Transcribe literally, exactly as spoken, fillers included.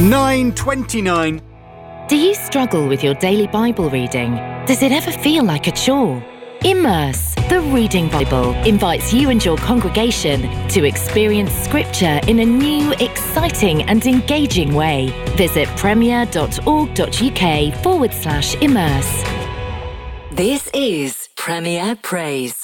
nine twenty-nine. Do you struggle with your daily Bible reading? Does it ever feel like a chore? Immerse, the Reading Bible, invites you and your congregation to experience Scripture in a new, exciting and engaging way. Visit premier.org.uk forward slash immerse. This is Premier Praise.